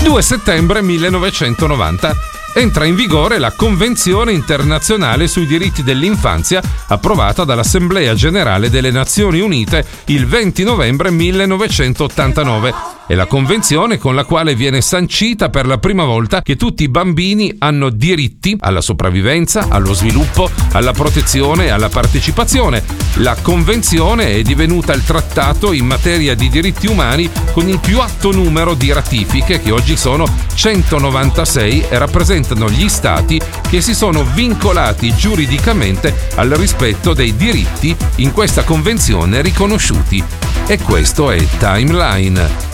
2 settembre 1990 entra in vigore la Convenzione internazionale sui diritti dell'infanzia, approvata dall'Assemblea Generale delle Nazioni Unite il 20 novembre 1989. È la convenzione con la quale viene sancita per la prima volta che tutti i bambini hanno diritti alla sopravvivenza, allo sviluppo, alla protezione e alla partecipazione. La convenzione è divenuta il trattato in materia di diritti umani con il più alto numero di ratifiche, che oggi sono 196 e rappresentano gli stati che si sono vincolati giuridicamente al rispetto dei diritti in questa convenzione riconosciuti. E questo è Timeline.